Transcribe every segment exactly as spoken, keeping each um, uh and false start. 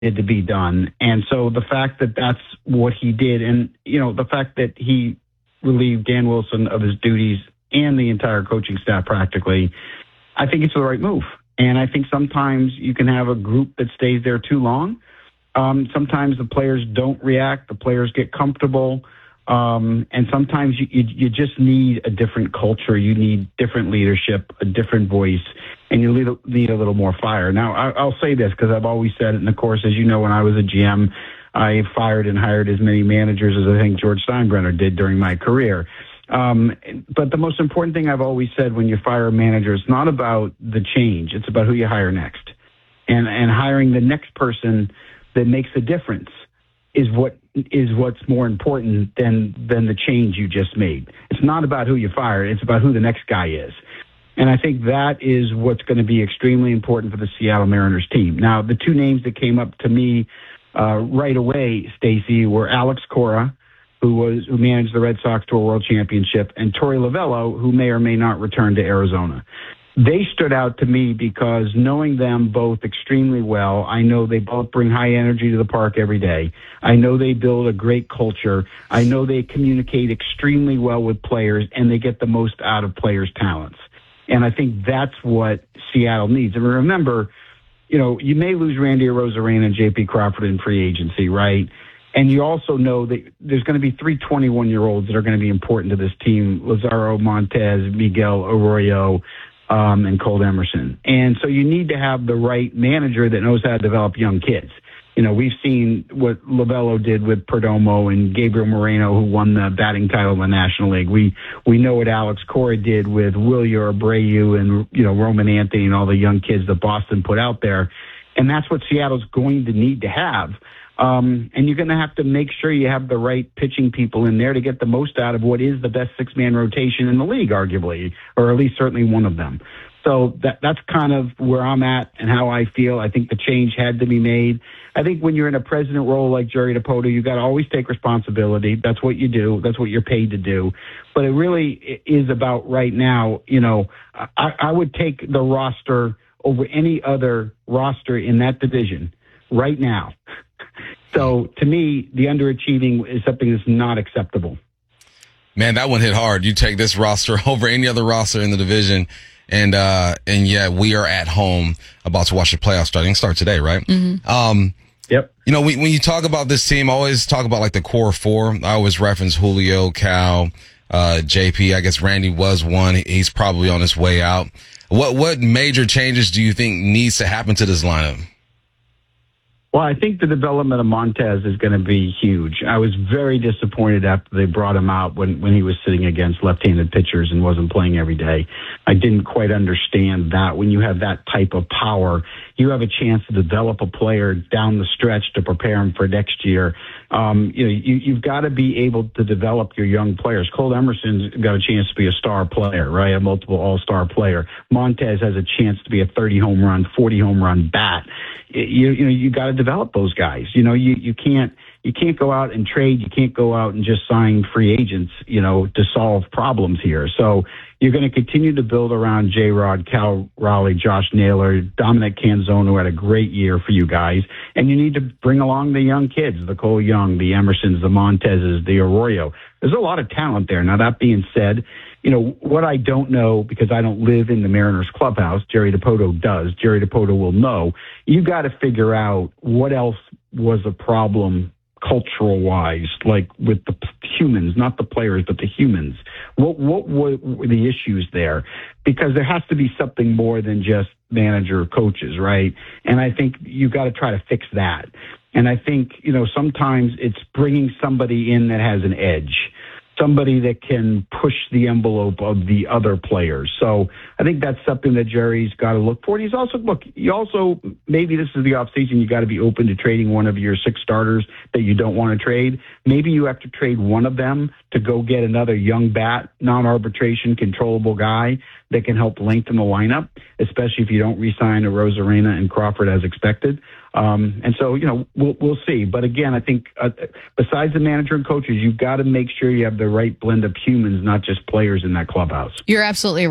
needed to be done. And so the fact that that's what he did, and, you know, the fact that he relieved Dan Wilson of his duties and the entire coaching staff practically, I think it's the right move. And I think sometimes you can have a group that stays there too long. Um, sometimes the players don't react. The players get comfortable. Um, and sometimes you, you, you just need a different culture. You need different leadership, a different voice, and you need a, need a little more fire. Now, I, I'll say this because I've always said it, and of course, as you know, when I was a G M, I fired and hired as many managers as I think George Steinbrenner did during my career. Um, but the most important thing I've always said when you fire a manager, it's not about the change. It's about who you hire next. And, and hiring the next person that makes a difference is what is what's more important than than the change you just made. It's not about who you fire. It's about who the next guy is. And I think that is what's going to be extremely important for the Seattle Mariners team. Now, the two names that came up to me uh, right away, Stacey, were Alex Cora, who was who managed the Red Sox to a World Championship, and Torey Lovullo, who may or may not return to Arizona. They stood out to me because knowing them both extremely well, I know they both bring high energy to the park every day. I know they build a great culture. I know they communicate extremely well with players, and they get the most out of players' talents. And I think that's what Seattle needs. And remember, you know, you may lose Randy Arozarena and J P Crawford in free agency, right? And you also know that there's going to be three twenty-one-year-olds that are going to be important to this team: Lazaro Montez, Miguel Arroyo, um, and Cole Emerson. And so you need to have the right manager that knows how to develop young kids. You know, we've seen what Lovullo did with Perdomo and Gabriel Moreno, who won the batting title in the National League. We we know what Alex Cora did with Wilyer Abreu and, you know, Roman Anthony and all the young kids that Boston put out there. And that's what Seattle's going to need to have. Um, and you're going to have to make sure you have the right pitching people in there to get the most out of what is the best six-man rotation in the league, arguably, or at least certainly one of them. So that that's kind of where I'm at and how I feel. I think the change had to be made. I think when you're in a president role like Jerry Dipoto, you got to always take responsibility. That's what you do. That's what you're paid to do. But it really is about right now, you know, I, I would take the roster over any other roster in that division right now. So to me, the underachieving is something that's not acceptable. Man, that one hit hard. You take this roster over any other roster in the division. And, uh, and yeah, we are at home about to watch the playoffs starting. Start today, right? Mm-hmm. Um, yep. You know, we, when you talk about this team, I always talk about like the core four. I always reference Julio, Cal, uh, J P. I guess Randy was one. He's probably on his way out. What, what major changes do you think needs to happen to this lineup? Well, I think the development of Montez is going to be huge. I was very disappointed after they brought him out when, when he was sitting against left-handed pitchers and wasn't playing every day. I didn't quite understand that. When you have that type of power, you have a chance to develop a player down the stretch to prepare him for next year. Um, you know, you, you've got to be able to develop your young players. Cole Emerson's got a chance to be a star player, right? A multiple all-star player. Montez has a chance to be a thirty home run, forty home run bat. You, you know, you got to develop those guys. You know, you, you can't, you can't go out and trade. You can't go out and just sign free agents, you know, to solve problems here. So you're going to continue to build around J-Rod, Cal Raleigh, Josh Naylor, Dominic Canzone, who had a great year for you guys. And you need to bring along the young kids, the Cole Young, the Emersons, the Montezes, the Arroyo. There's a lot of talent there. Now, that being said, you know, what I don't know, because I don't live in the Mariners clubhouse, Jerry Dipoto does. Jerry Dipoto will know. You got to figure out what else was a problem cultural-wise, like with the humans, not the players, but the humans. What what were, were the issues there? Because there has to be something more than just manager coaches, right? And I think you got to try to fix that. And I think, you know, sometimes it's bringing somebody in that has an edge, somebody that can push the envelope of the other players. So I think that's something that Jerry's got to look for. And he's also, look, you also, maybe this is the offseason, you got to be open to trading one of your six starters that you don't want to trade. Maybe you have to trade one of them to go get another young bat, non-arbitration, controllable guy that can help lengthen the lineup, especially if you don't re-sign Arozarena and Crawford as expected. Um, and so, you know, we'll, we'll see. But again, I think uh, besides the manager and coaches, you've got to make sure you have the right blend of humans, not just players in that clubhouse. You're absolutely right.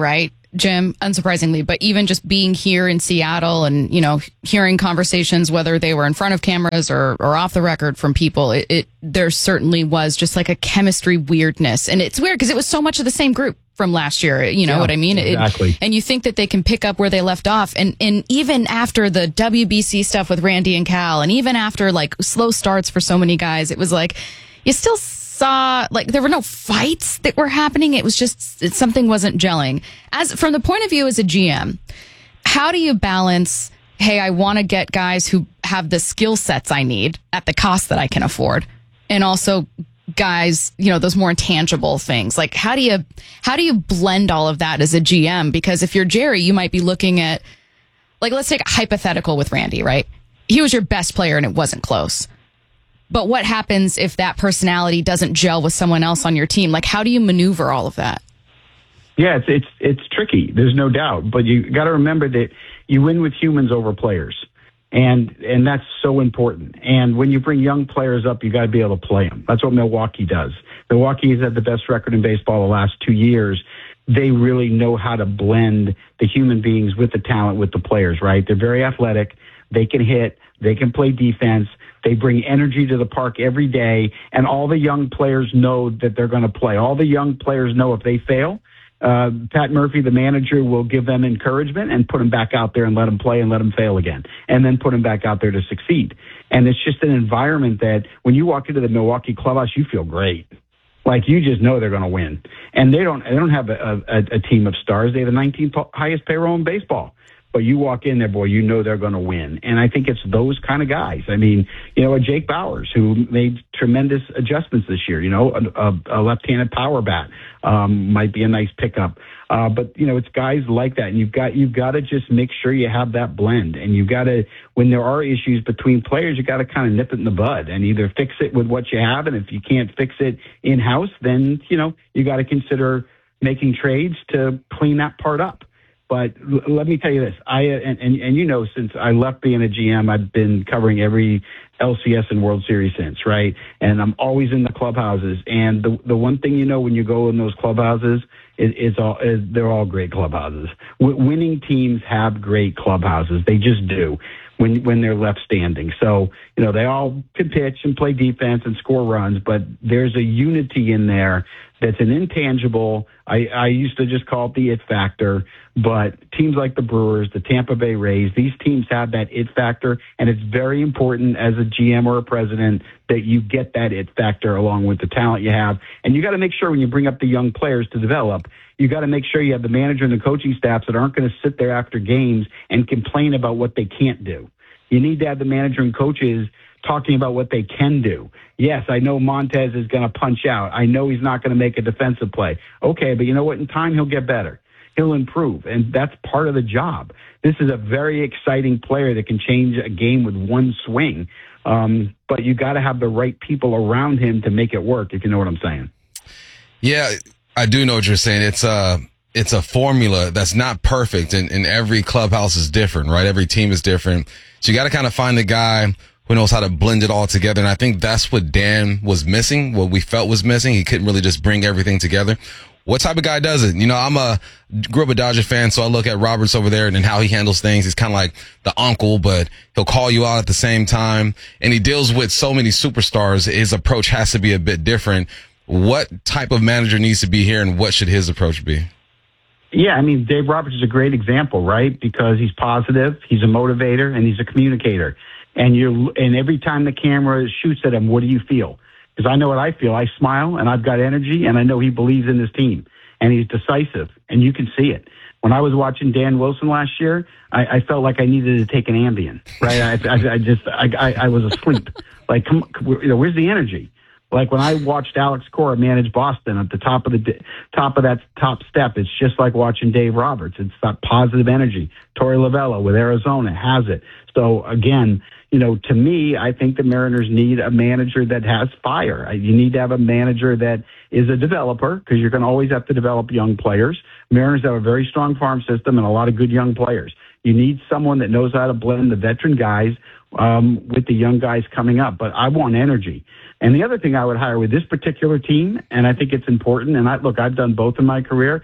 Jim, unsurprisingly, but even just being here in Seattle and, you know, hearing conversations, whether they were in front of cameras or, or off the record from people, it, it there certainly was just like a chemistry weirdness. And it's weird because it was so much of the same group from last year. You know yeah, what I mean? Exactly. It, and you think that they can pick up where they left off. And, and even after the W B C stuff with Randy and Cal, and even after like slow starts for so many guys, it was like you still saw like there were no fights that were happening. It was just it, something wasn't gelling. As from the point of view as a G M, how do you balance, hey, I want to get guys who have the skill sets I need at the cost that I can afford, and also guys, you know, those more intangible things? Like how do you how do you blend all of that as a G M? Because if you're Jerry, you might be looking at, like, let's take a hypothetical with Randy, right? He was your best player and it wasn't close. But what happens if that personality doesn't gel with someone else on your team? Like, how do you maneuver all of that? Yeah, it's it's it's tricky. There's no doubt, but you got to remember that you win with humans over players, and and that's so important. And when you bring young players up, you got to be able to play them. That's what Milwaukee does. Milwaukee has had the best record in baseball the last two years. They really know how to blend the human beings with the talent with the players. Right? They're very athletic. They can hit. They can play defense. They bring energy to the park every day, and all the young players know that they're going to play. All the young players know if they fail, uh, Pat Murphy, the manager, will give them encouragement and put them back out there and let them play and let them fail again, and then put them back out there to succeed. And it's just an environment that when you walk into the Milwaukee clubhouse, you feel great. Like you just know they're going to win. And they don't, they don't have a, a, a team of stars. They have the nineteenth highest payroll in baseball. But you walk in there, boy, you know they're going to win. And I think it's those kind of guys. I mean, you know, a Jake Bowers, who made tremendous adjustments this year, you know, a, a, a left-handed power bat um, might be a nice pickup. Uh, but, you know, it's guys like that. And you've got, you've got to just make sure you have that blend. And you've got to, when there are issues between players, you got to kind of nip it in the bud and either fix it with what you have. And if you can't fix it in-house, then, you know, you got to consider making trades to clean that part up. But l- let me tell you this, I and, and, and you know, since I left being a G M, I've been covering every L C S and World Series since, right? And I'm always in the clubhouses. And the the one thing you know when you go in those clubhouses is, is all is they're all great clubhouses. W- winning teams have great clubhouses; they just do. When when they're left standing. So, you know, they all can pitch and play defense and score runs, but there's a unity in there that's an intangible. I, I used to just call it the it factor, but teams like the Brewers, the Tampa Bay Rays, these teams have that it factor, and it's very important as a G M or a president that you get that it factor along with the talent you have. And you got to make sure when you bring up the young players to develop, you got to make sure you have the manager and the coaching staffs that aren't going to sit there after games and complain about what they can't do. You need to have the manager and coaches talking about what they can do. Yes, I know Montez is going to punch out. I know he's not going to make a defensive play. Okay, but you know what? In time, he'll get better. He'll improve, and that's part of the job. This is a very exciting player that can change a game with one swing, um, but you got to have the right people around him to make it work, if you know what I'm saying. Yeah, I do know what you're saying. It's a, it's a formula that's not perfect, and, and every clubhouse is different, right? Every team is different. So you got to kind of find the guy who knows how to blend it all together. And I think that's what Dan was missing, what we felt was missing. He couldn't really just bring everything together. What type of guy does it? You know, I'm a grew up a Dodger fan, so I look at Roberts over there and how he handles things. He's kind of like the uncle, but he'll call you out at the same time. And he deals with so many superstars. His approach has to be a bit different. What type of manager needs to be here, and what should his approach be? Yeah, I mean, Dave Roberts is a great example, right? Because he's positive, he's a motivator, and he's a communicator. And you and every time the camera shoots at him, what do you feel? Because I know what I feel. I smile, and I've got energy, and I know he believes in his team, and he's decisive, and you can see it. When I was watching Dan Wilson last year, I, I felt like I needed to take an Ambien, right? I, I, I just, I, I, I was asleep. Like, come, you know, where's the energy? Like when I watched Alex Cora manage Boston at the top of the top of that top step, it's just like watching Dave Roberts. It's that positive energy. Torey Lovullo with Arizona has it. So again, you know, to me, I think the Mariners need a manager that has fire. You need to have a manager that is a developer, because you're going to always have to develop young players. Mariners have a very strong farm system and a lot of good young players. You need someone that knows how to blend the veteran guys um, with the young guys coming up. But I want energy. And the other thing I would hire with this particular team, and I think it's important, and I look, I've done both in my career,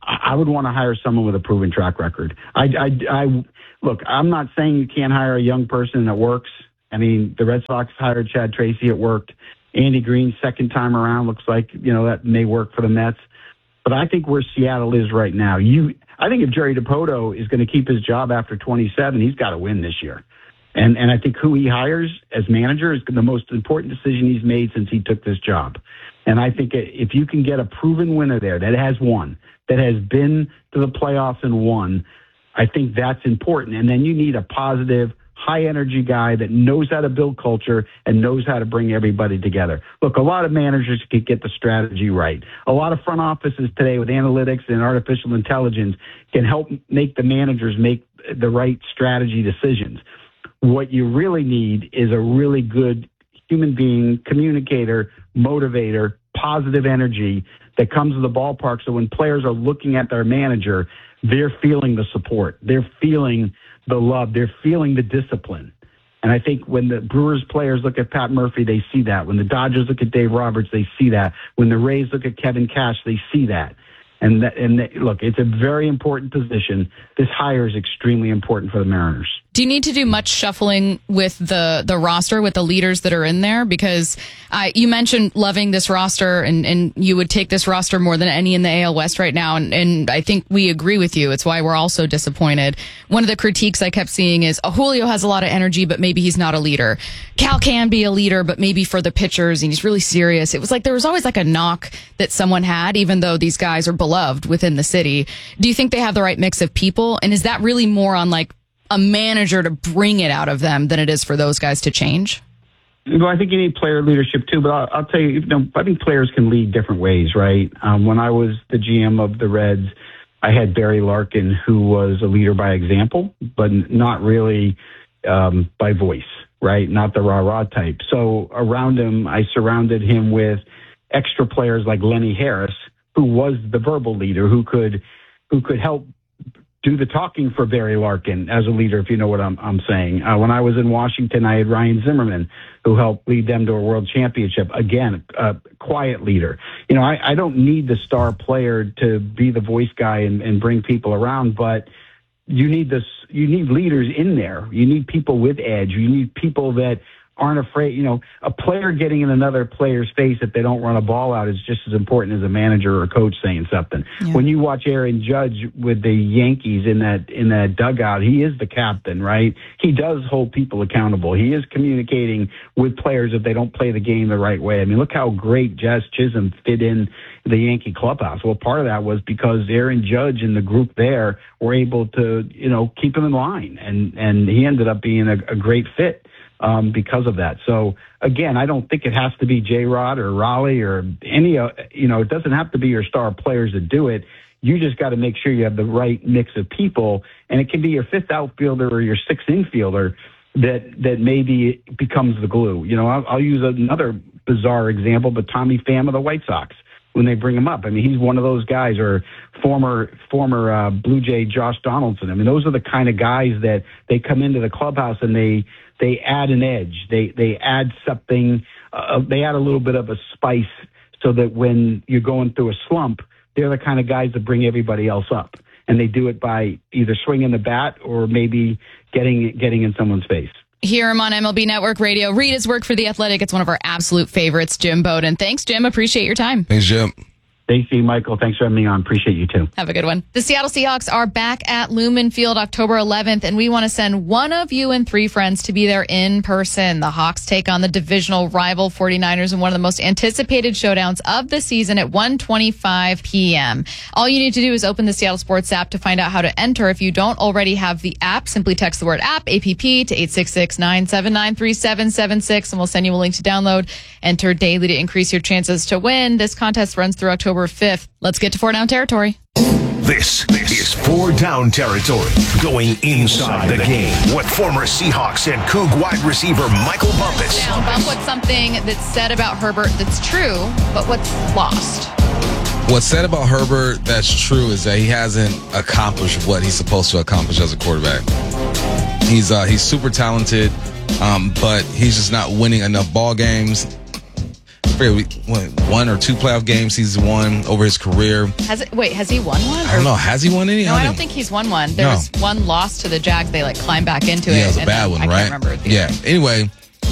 I would want to hire someone with a proven track record. I, I, I, look, I'm not saying you can't hire a young person that works. I mean, the Red Sox hired Chad Tracy. It worked. Andy Green, second time around, looks like, you know, that may work for the Mets. But I think where Seattle is right now, you, I think if Jerry Dipoto is going to keep his job after twenty-seven, he's got to win this year. And and I think who he hires as manager is the most important decision he's made since he took this job. And I think if you can get a proven winner there that has won, that has been to the playoffs and won, I think that's important. And then you need a positive, high-energy guy that knows how to build culture and knows how to bring everybody together. Look, a lot of managers can get the strategy right. A lot of front offices today with analytics and artificial intelligence can help make the managers make the right strategy decisions. What you really need is a really good human being, communicator, motivator, positive energy that comes to the ballpark so when players are looking at their manager, they're feeling the support. They're feeling the love. They're feeling the discipline. And I think when the Brewers players look at Pat Murphy, they see that. When the Dodgers look at Dave Roberts, they see that. When the Rays look at Kevin Cash, they see that. And, that, and that, look, it's a very important position. This hire is extremely important for the Mariners. Do you need to do much shuffling with the, the roster, with the leaders that are in there? Because uh, you mentioned loving this roster, and, and you would take this roster more than any in the A L West right now. And, and I think we agree with you. It's why we're all so disappointed. One of the critiques I kept seeing is, oh, Julio has a lot of energy, but maybe he's not a leader. Cal can be a leader, but maybe for the pitchers, and he's really serious. It was like there was always like a knock that someone had, even though these guys are beloved within the city. Do you think they have the right mix of people? And is that really more on like a manager to bring it out of them than it is for those guys to change? Well, I think you need player leadership too, but I'll, I'll tell you, you know, I think players can lead different ways, right? Um, when I was the G M of the Reds, I had Barry Larkin, who was a leader by example, but not really um, by voice, right? Not the rah-rah type. So around him, I surrounded him with extra players like Lenny Harris, who was the verbal leader, who could who could help do the talking for Barry Larkin as a leader, if you know what I'm, I'm saying. Uh, when I was in Washington, I had Ryan Zimmerman, who helped lead them to a world championship. Again, a quiet leader. You know, I, I don't need the star player to be the voice guy and, and bring people around, but you need this. You need leaders in there. You need people with edge. You need people that aren't afraid. You know, a player getting in another player's face if they don't run a ball out is just as important as a manager or a coach saying something. Yeah. When you watch Aaron Judge with the Yankees in that in that dugout, he is the captain, right? He does hold people accountable. He is communicating with players if they don't play the game the right way. I mean, look how great Jazz Chisholm fit in the Yankee clubhouse. Well, part of that was because Aaron Judge and the group there were able to, you know, keep him in line, and and he ended up being a, a great fit. Um, because of that. So again, I don't think it has to be J-Rod or Raleigh or any, uh, you know, it doesn't have to be your star players that do it. You just got to make sure you have the right mix of people, and it can be your fifth outfielder or your sixth infielder that, that maybe becomes the glue. You know, I'll, I'll use another bizarre example, but Tommy Pham of the White Sox, when they bring him up. I mean, he's one of those guys, or former former uh, Blue Jay Josh Donaldson. I mean, those are the kind of guys that they come into the clubhouse and they they add an edge. They they add something. Uh, they add a little bit of a spice so that when you're going through a slump, they're the kind of guys that bring everybody else up. And they do it by either swinging the bat or maybe getting getting in someone's face. Hear him on M L B Network Radio. Read his work for The Athletic. It's one of our absolute favorites, Jim Bowden. Thanks, Jim. Appreciate your time. Thanks, Jim. Thanks, Michael. Thanks for having me on. Appreciate you, too. Have a good one. The Seattle Seahawks are back at Lumen Field October eleventh, and we want to send one of you and three friends to be there in person. The Hawks take on the divisional rival forty-niners in one of the most anticipated showdowns of the season at one twenty-five p.m. All you need to do is open the Seattle Sports app to find out how to enter. If you don't already have the app, simply text the word app, A P P, to eight six six, nine seven nine, three seven seven six, and we'll send you a link to download. Enter daily to increase your chances to win. This contest runs through October fifth. Let's get to four down territory. This, this is four down territory, going inside the game with former Seahawks and Coug wide receiver Michael Bumpus. Now, Bump, what's something that's said about Herbert that's true, but what's lost? What's said about Herbert that's true is that he hasn't accomplished what he's supposed to accomplish as a quarterback. He's uh, he's super talented, um, but he's just not winning enough ball games. forget, what, one or two playoff games he's won over his career. Has it? Wait, has he won one? I don't know. Has he won any? No, I don't think he's won one. There No. was one loss to the Jags. They like climbed back into it. Yeah, it was a and bad then one, I right? can't remember. The Yeah. Anyway,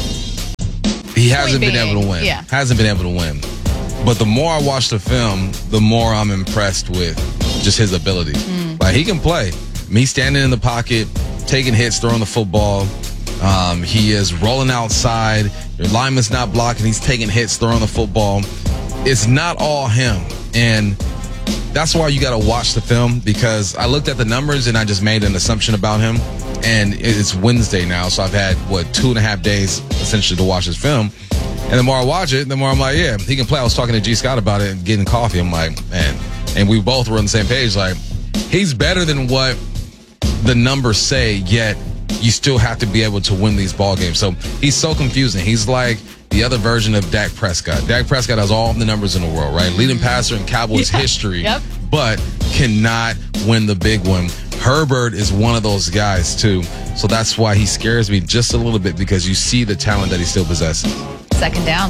he hasn't been being, able to win. yeah. Hasn't been able to win. But the more I watch the film, the more I'm impressed with just his ability. Mm. Like, he can play. Me standing in the pocket, taking hits, throwing the football. Um, he is rolling outside. Your lineman's not blocking. He's taking hits, throwing the football. It's not all him. And that's why you got to watch the film, because I looked at the numbers and I just made an assumption about him. And it's Wednesday now, so I've had, what, two and a half days essentially to watch this film. And the more I watch it, the more I'm like, yeah, he can play. I was talking to G. Scott about it and getting coffee. I'm like, man. And we both were on the same page. Like, he's better than what the numbers say, yet you still have to be able to win these ball games. So he's so confusing. He's like the other version of Dak Prescott. Dak Prescott has all the numbers in the world, right? Leading passer in Cowboys Yeah. history, Yep. but cannot win the big one. Herbert is one of those guys, too. So that's why he scares me just a little bit, because you see the talent that he still possesses. Second down.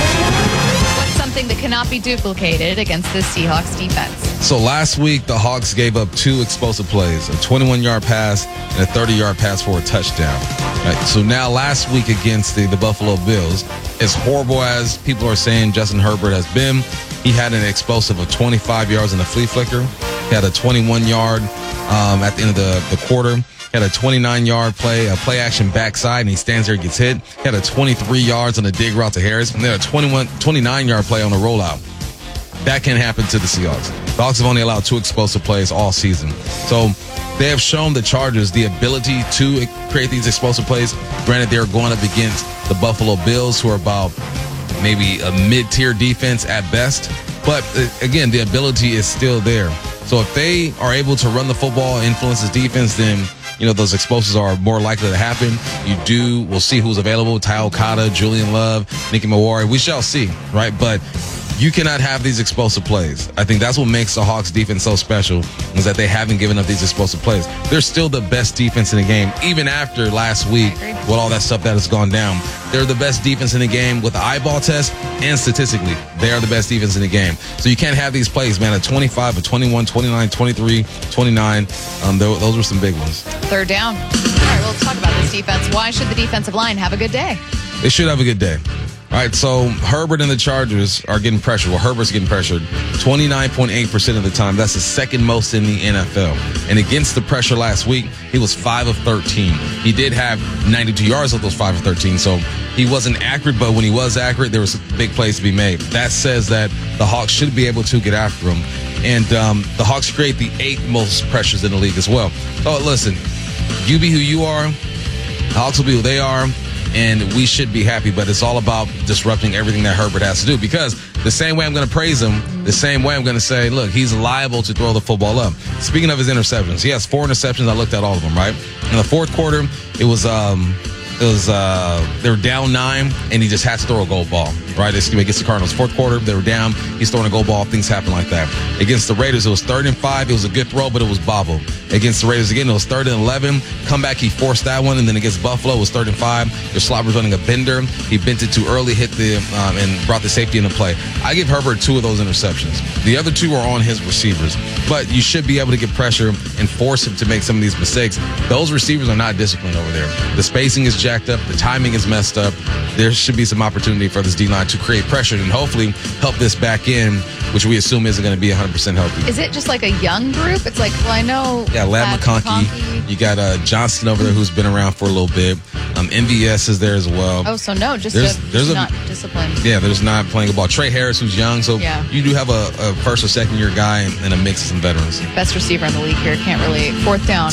What's something that cannot be duplicated against the Seahawks defense? So last week, the Hawks gave up two explosive plays, a twenty-one-yard pass and a thirty-yard pass for a touchdown. Right, so now last week against the, the Buffalo Bills, as horrible as people are saying Justin Herbert has been, he had an explosive of twenty-five yards in a flea flicker. He had a twenty-one-yard um, at the end of the, the quarter. He had a twenty-nine-yard play, a play-action backside, and he stands there and gets hit. He had a twenty-three yards on a dig route to Harris, and then a twenty-one, twenty-nine-yard play on a rollout. That can happen to the Seahawks. The Hawks have only allowed two explosive plays all season. So they have shown the Chargers the ability to create these explosive plays. Granted, they're going up against the Buffalo Bills, who are about maybe a mid-tier defense at best. But again, the ability is still there. So if they are able to run the football, influence the defense, then you know those explosives are more likely to happen. You do, we'll see who's available. Ty Okada, Julian Love, Nicky Mawari. We shall see, right? But you cannot have these explosive plays. I think that's what makes the Hawks defense so special, is that they haven't given up these explosive plays. They're still the best defense in the game, even after last week with all that stuff that has gone down. They're the best defense in the game with the eyeball test, and statistically, they are the best defense in the game. So you can't have these plays, man, at twenty-five, at twenty-one, twenty-nine, twenty-three, twenty-nine. Um, those were some big ones. Third down. All right, well, let's talk about this defense. Why should the defensive line have a good day? They should have a good day. All right, so Herbert and the Chargers are getting pressured. Well, Herbert's getting pressured twenty-nine point eight percent of the time. That's the second most in the N F L. And against the pressure last week, he was five of thirteen. He did have ninety-two yards of those five of thirteen, so he wasn't accurate, but when he was accurate, there was big plays to be made. That says that the Hawks should be able to get after him. And um, the Hawks create the eighth most pressures in the league as well. So listen, you be who you are, the Hawks will be who they are. And we should be happy, but it's all about disrupting everything that Herbert has to do, because the same way I'm going to praise him, the same way I'm going to say, look, he's liable to throw the football up. Speaking of his interceptions, he has four interceptions. I looked at all of them, right? In the fourth quarter, it was um, it was uh, they were down nine, and he just had to throw a goal ball, right? It's against the Cardinals. Fourth quarter, they were down. He's throwing a goal ball. Things happen like that. Against the Raiders, it was third and five. It was a good throw, but it was bobbled. Against the Raiders again, it was third and eleven. Comeback, he forced that one, and then against Buffalo, it was third and five. Your slot was running a bender. He bent it too early, hit the um, and brought the safety into play. I give Herbert two of those interceptions. The other two are on his receivers, but you should be able to get pressure and force him to make some of these mistakes. Those receivers are not disciplined over there. The spacing is jacked up. The timing is messed up. There should be some opportunity for this D-line to create pressure and hopefully help this back in, which we assume isn't going to be one hundred percent healthy. Is it just like a young group? It's like, well, I know. Yeah, Lad McConkey. You got uh, Johnston over there, who's been around for a little bit. Um, M V S is there as well. Oh, so no, just, There's- a, there's just a- not disciplined. Yeah, there's not playing a ball. Trey Harris, who's young, so Yeah. you do have a, a first or second year guy and, and a mix of some veterans. Best receiver in the league here. Can't really. Fourth down.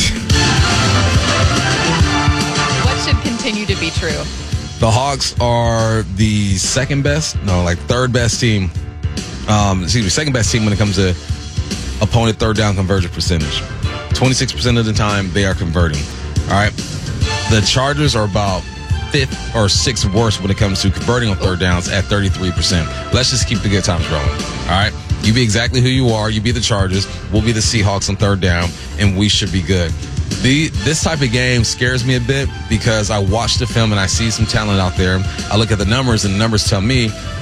What should continue to be true? The Hawks are the second best, no, like third best team. Um, excuse me, second best team when it comes to opponent third down conversion percentage. twenty-six percent of the time they are converting. All right. The Chargers are about fifth or sixth worst when it comes to converting on third downs at thirty-three percent. Let's just keep the good times rolling. All right. You be exactly who you are. You be the Chargers. We'll be the Seahawks on third down, and we should be good. The, this type of game scares me a bit because I watch the film and I see some talent out there. I look at the numbers, and the numbers tell me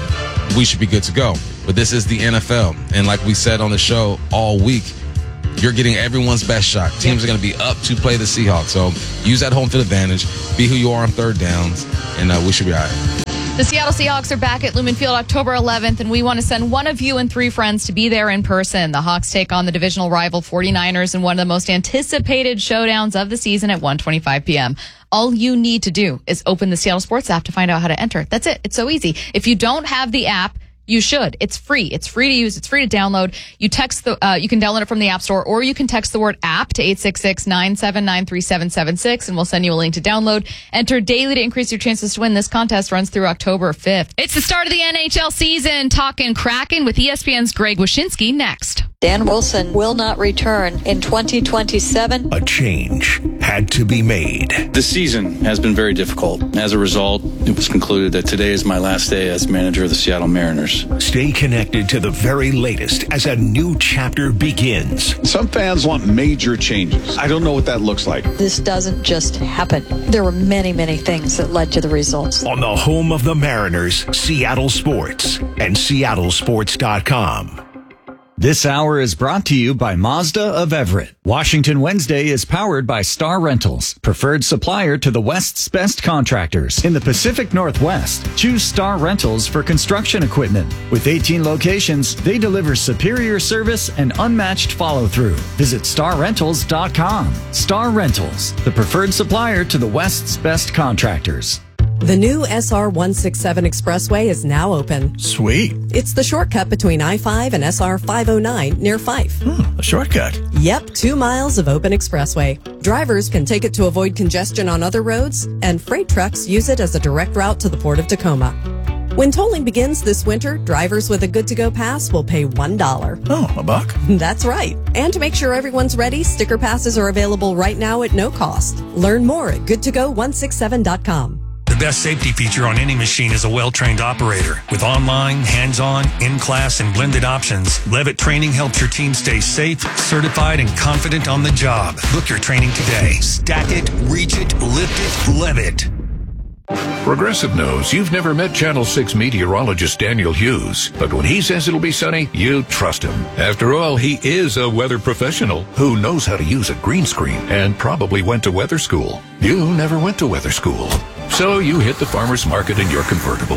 we should be good to go. But this is the N F L. And like we said on the show all week, you're getting everyone's best shot. Teams yep. are going to be up to play the Seahawks. So use that home field advantage. Be who you are on third downs, and uh, we should be all right. The Seattle Seahawks are back at Lumen Field October eleventh, and we want to send one of you and three friends to be there in person. The Hawks take on the divisional rival forty-niners in one of the most anticipated showdowns of the season at one twenty-five p.m. All you need to do is open the Seattle Sports app to find out how to enter. That's it. It's so easy. If you don't have the app, you should. It's free. It's free to use. It's free to download. You text the, uh, you can download it from the App Store, or you can text the word app to eight six six, nine seven nine, three seven seven six, and we'll send you a link to download. Enter daily to increase your chances to win. This contest runs through October fifth. It's the start of the N H L season. Talking Kraken with E S P N's Greg Wyshynski next. Dan Wilson will not return in twenty twenty-seven. A change had to be made. The season has been very difficult. As a result, it was concluded that today is my last day as manager of the Seattle Mariners. Stay connected to the very latest as a new chapter begins. Some fans want major changes. I don't know what that looks like. This doesn't just happen. There were many, many things that led to the results. On the home of the Mariners, Seattle Sports and Seattle Sports dot com. This hour is brought to you by Mazda of Everett. Washington Wednesday is powered by Star Rentals, preferred supplier to the West's best contractors. In the Pacific Northwest, choose Star Rentals for construction equipment. With eighteen locations, they deliver superior service and unmatched follow-through. Visit star rentals dot com. Star Rentals, the preferred supplier to the West's best contractors. The new S R one sixty-seven Expressway is now open. Sweet. It's the shortcut between I five and S R five oh nine near Fife. Hmm, a shortcut. Yep, two miles of open expressway. Drivers can take it to avoid congestion on other roads, and freight trucks use it as a direct route to the Port of Tacoma. When tolling begins this winter, drivers with a good-to-go pass will pay one dollar. Oh, a buck? That's right. And to make sure everyone's ready, sticker passes are available right now at no cost. Learn more at good to go one sixty-seven dot com. The best safety feature on any machine is a well-trained operator. With online, hands-on, in-class, and blended options, Levitt Training helps your team stay safe, certified, and confident on the job. Book your training today. Stack it, reach it, lift it, Levitt. Progressive knows you've never met Channel six meteorologist Daniel Hughes, but when he says it'll be sunny, you trust him. After all, he is a weather professional who knows how to use a green screen and probably went to weather school. You never went to weather school, so you hit the farmer's market in your convertible.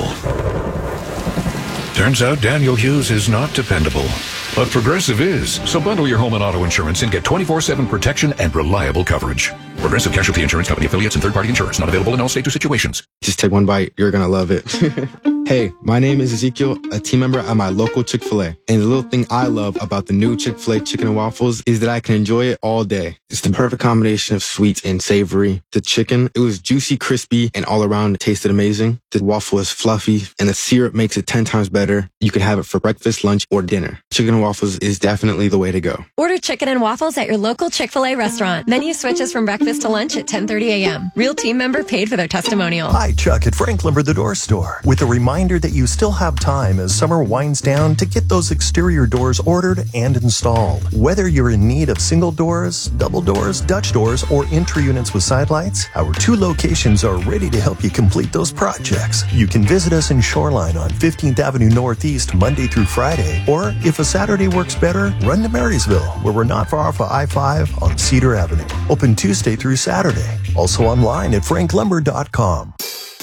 Turns out Daniel Hughes is not dependable, but Progressive is. So bundle your home and auto insurance and get twenty-four seven protection and reliable coverage. Progressive Casualty Insurance Company affiliates and third-party insurance. Not available in all states or situations. Just take one bite. You're going to love it. Hey, my name is Ezekiel, a team member at my local Chick-fil-A. And the little thing I love about the new Chick-fil-A chicken and waffles is that I can enjoy it all day. It's the perfect combination of sweet and savory. The chicken, it was juicy, crispy, and all around it tasted amazing. The waffle is fluffy, and the syrup makes it ten times better. You can have it for breakfast, lunch, or dinner. Chicken and waffles is definitely the way to go. Order chicken and waffles at your local Chick-fil-A restaurant. Menu switches from breakfast to lunch at ten thirty a.m. Real team member paid for their testimonial. Hi, Chuck at Frank Lumber The Door Store, with a reminder that you still have time as summer winds down to get those exterior doors ordered and installed. Whether you're in need of single doors, double doors, Dutch doors, or entry units with side lights, our two locations are ready to help you complete those projects. You can visit us in Shoreline on fifteenth Avenue Northeast Monday through Friday, or if a Saturday works better, run to Marysville, where we're not far off of I five on Cedar Avenue. Open Tuesday through Saturday. Also online at frank lumber dot com.